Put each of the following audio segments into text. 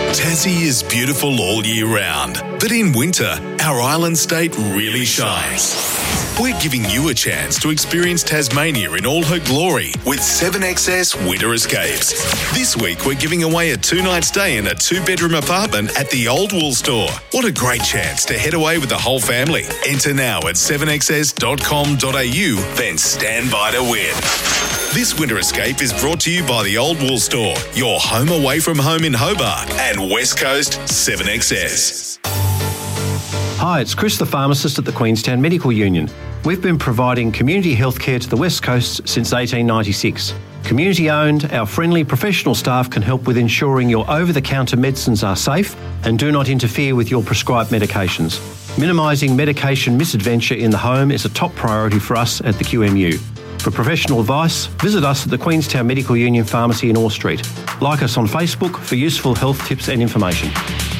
Tassie is beautiful all year round, but in winter, our island state really shines. We're giving you a chance to experience Tasmania in all her glory with 7XS Winter Escapes. This week, we're giving away a 2-night stay in a 2-bedroom apartment at the Old Wool Store. What a great chance to head away with the whole family. Enter now at 7xs.com.au, then stand by to win. This Winter Escape is brought to you by the Old Wool Store, your home away from home in Hobart, and West Coast 7XS. Hi, it's Chris the pharmacist at the Queenstown Medical Union. We've been providing community health care to the West Coast since 1896. Community owned, our friendly professional staff can help with ensuring your over-the-counter medicines are safe and do not interfere with your prescribed medications. Minimising medication misadventure in the home is a top priority for us at the QMU. For professional advice, visit us at the Queenstown Medical Union Pharmacy in Orr Street. Like us on Facebook for useful health tips and information.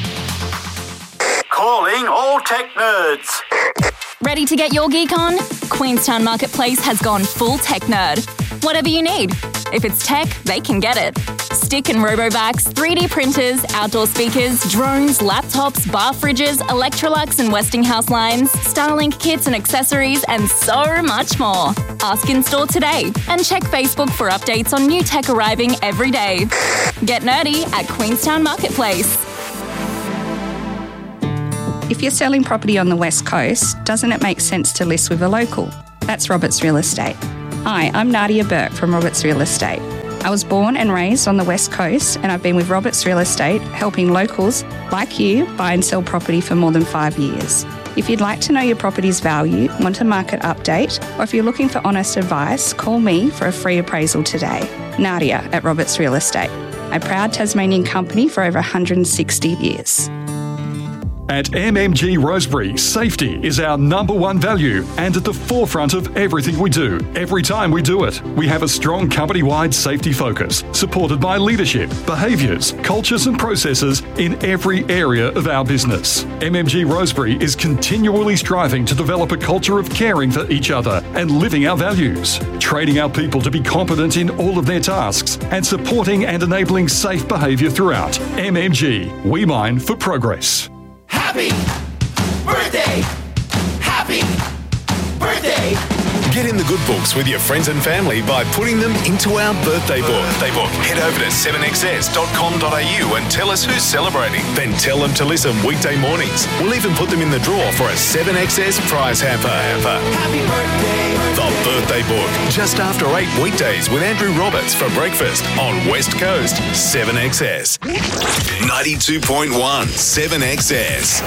Calling all tech nerds. Ready to get your geek on? Queenstown Marketplace has gone full tech nerd. Whatever you need. If it's tech, they can get it. Stick and Robovacs, 3D printers, outdoor speakers, drones, laptops, bar fridges, Electrolux and Westinghouse lines, Starlink kits and accessories, and so much more. Ask in store today and check Facebook for updates on new tech arriving every day. Get nerdy at Queenstown Marketplace. If you're selling property on the West Coast, doesn't it make sense to list with a local? That's Roberts Real Estate. Hi, I'm Nadia Burke from Roberts Real Estate. I was born and raised on the West Coast, and I've been with Roberts Real Estate helping locals like you buy and sell property for more than 5 years. If you'd like to know your property's value, want a market update, or if you're looking for honest advice, call me for a free appraisal today. Nadia at Roberts Real Estate, a proud Tasmanian company for over 160 years. At MMG Rosebery, safety is our number one value and at the forefront of everything we do, every time we do it. We have a strong company-wide safety focus, supported by leadership, behaviours, cultures and processes in every area of our business. MMG Rosebery is continually striving to develop a culture of caring for each other and living our values, training our people to be competent in all of their tasks and supporting and enabling safe behaviour throughout. MMG, we mine for progress. Happy birthday! Happy birthday! Get in the good books with your friends and family by putting them into our birthday book. Head over to 7xs.com.au and tell us who's celebrating. Then tell them to listen weekday mornings. We'll even put them in the draw for a 7XS prize hamper. Happy birthday! The Birthday Book, just after 8 weekdays with Andrew Roberts for breakfast on West Coast 7XS. 92.1 7XS.